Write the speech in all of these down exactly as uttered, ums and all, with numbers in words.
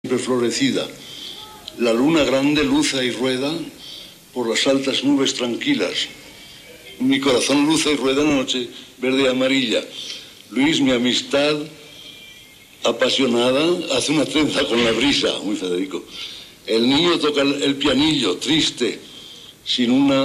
florecida. La luna grande luza y rueda por las altas nubes tranquilas. Mi corazón luza y rueda en la noche verde y amarilla. Luis, mi amistad apasionada, hace una trenza con la brisa, muy Federico. El niño toca el, el pianillo, triste, sin una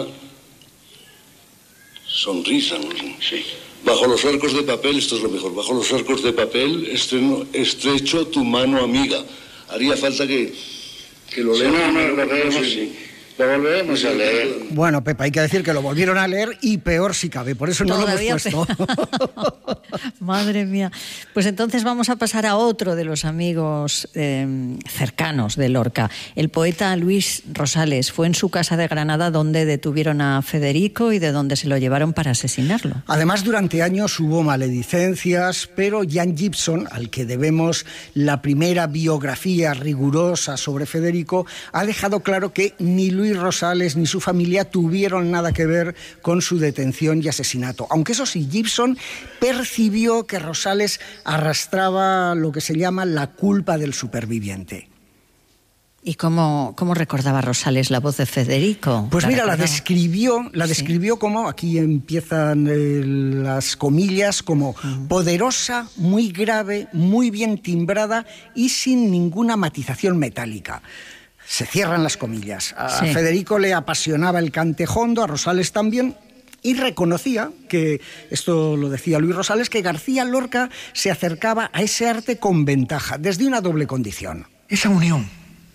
sonrisa, ¿no? Sí. Bajo los arcos de papel, esto es lo mejor, bajo los arcos de papel estreno, estrecho tu mano amiga. Haría falta que, que lo lean. No, no, lo leemos, sí. Lo volveremos a leer. Bueno, Pepa, hay que decir que lo volvieron a leer y peor si cabe, por eso no Todavía lo hemos puesto. Madre mía. Pues entonces vamos a pasar a otro de los amigos eh, cercanos de Lorca. El poeta Luis Rosales. Fue en su casa de Granada donde detuvieron a Federico y de donde se lo llevaron para asesinarlo. Además, durante años hubo maledicencias, pero Jan Gibson, al que debemos la primera biografía rigurosa sobre Federico, ha dejado claro que ni Luis Rosales ni su familia tuvieron nada que ver con su detención y asesinato. Aunque eso sí, Gibson percibió que Rosales arrastraba lo que se llama la culpa del superviviente. ¿Y cómo, cómo recordaba Rosales la voz de Federico? Pues ¿La mira, la recordaba? describió, la describió sí. como, aquí empiezan eh, las comillas, como uh-huh. poderosa, muy grave, muy bien timbrada y sin ninguna matización metálica. Se cierran las comillas. A sí. Federico le apasionaba el cantejondo, a Rosales también, y reconocía que, esto lo decía Luis Rosales, que García Lorca se acercaba a ese arte con ventaja, desde una doble condición. Esa unión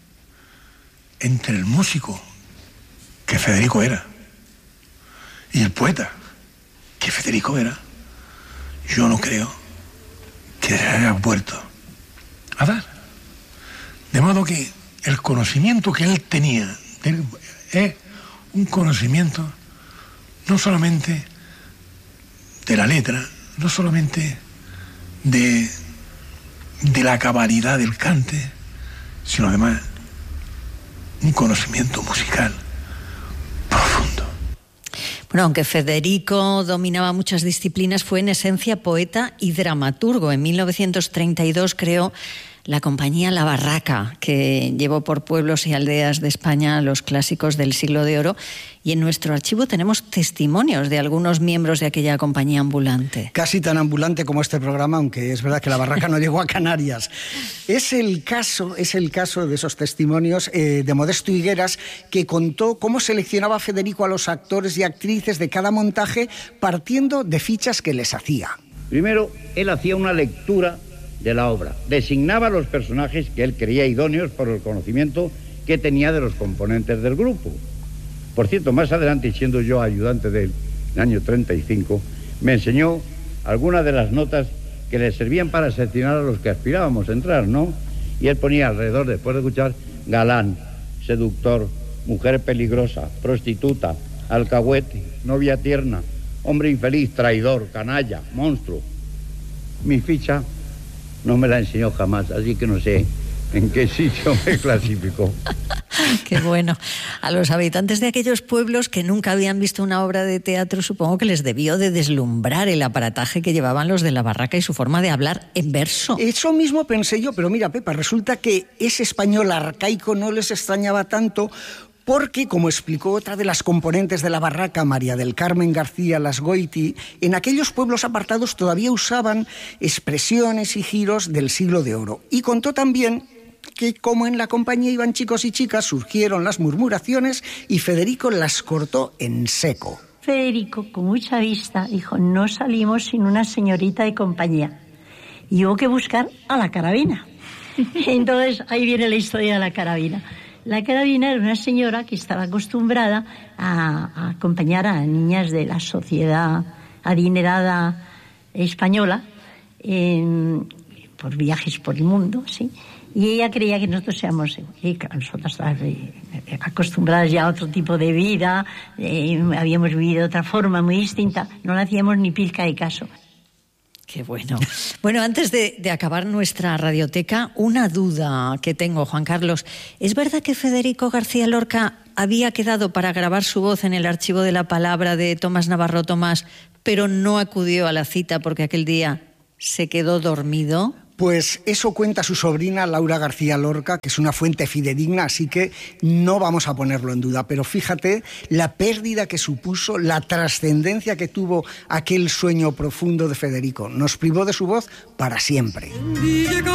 entre el músico, que Federico era, y el poeta, que Federico era, yo no creo que se haya vuelto a dar. De modo que el conocimiento que él tenía es un conocimiento no solamente de la letra, no solamente de, de la cabalidad del cante, sino además un conocimiento musical profundo. Bueno, aunque Federico dominaba muchas disciplinas, fue en esencia poeta y dramaturgo. En mil novecientos treinta y dos creó la compañía La Barraca, que llevó por pueblos y aldeas de España los clásicos del Siglo de Oro, y en nuestro archivo tenemos testimonios de algunos miembros de aquella compañía ambulante. Casi tan ambulante como este programa, aunque es verdad que La Barraca no llegó a Canarias. Es el caso, es el caso de esos testimonios eh, de Modesto Higueras, que contó cómo seleccionaba Federico a los actores y actrices de cada montaje partiendo de fichas que les hacía. Primero, él hacía una lectura de la obra. Designaba los personajes que él creía idóneos por el conocimiento que tenía de los componentes del grupo. Por cierto, más adelante, siendo yo ayudante de él, en el año treinta y cinco, me enseñó algunas de las notas que le servían para seleccionar a los que aspirábamos a entrar, ¿no? Y él ponía alrededor, después de escuchar, galán, seductor, mujer peligrosa, prostituta, alcahuete, novia tierna, hombre infeliz, traidor, canalla, monstruo. Mi ficha no me la enseñó jamás, así que no sé en qué sitio me clasificó. Qué bueno. A los habitantes de aquellos pueblos que nunca habían visto una obra de teatro, supongo que les debió de deslumbrar el aparataje que llevaban los de La Barraca y su forma de hablar en verso. Eso mismo pensé yo, pero mira, Pepa, resulta que ese español arcaico no les extrañaba tanto, porque, como explicó otra de las componentes de La Barraca, María del Carmen García Lasgoiti, en aquellos pueblos apartados todavía usaban expresiones y giros del Siglo de Oro. Y contó también que, como en la compañía iban chicos y chicas, surgieron las murmuraciones y Federico las cortó en seco. Federico, con mucha vista, dijo, no salimos sin una señorita de compañía. Y hubo que buscar a la carabina. Entonces, ahí viene la historia de la carabina. La carabina era una señora que estaba acostumbrada a, a acompañar a niñas de la sociedad adinerada española en, por viajes por el mundo, ¿sí? Y ella creía que nosotros seamos, eh, nosotras eh, acostumbradas ya a otro tipo de vida, eh, habíamos vivido de otra forma muy distinta, no le hacíamos ni pizca de caso. Qué bueno. Bueno, antes de, de acabar nuestra radioteca, una duda que tengo, Juan Carlos. ¿Es verdad que Federico García Lorca había quedado para grabar su voz en el archivo de la palabra de Tomás Navarro Tomás, pero no acudió a la cita porque aquel día se quedó dormido? Pues eso cuenta su sobrina Laura García Lorca, que es una fuente fidedigna, así que no vamos a ponerlo en duda. Pero fíjate la pérdida que supuso, la trascendencia que tuvo aquel sueño profundo de Federico. Nos privó de su voz para siempre.